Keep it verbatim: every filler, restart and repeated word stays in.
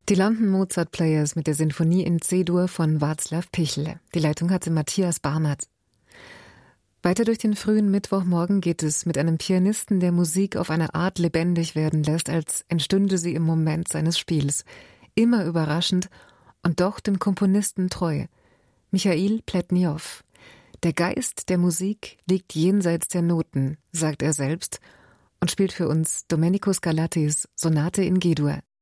Die London Mozart Players mit der Sinfonie in C-Dur von Václav Pichl. Die Leitung hatte Matthias Barnert. Weiter durch den frühen Mittwochmorgen geht es mit einem Pianisten, der Musik auf eine Art lebendig werden lässt, als entstünde sie im Moment seines Spiels. Immer überraschend und doch dem Komponisten treu. Michail Pletniow. Der Geist der Musik liegt jenseits der Noten, sagt er selbst, und spielt für uns Domenico Scarlattis Sonate in G-Dur.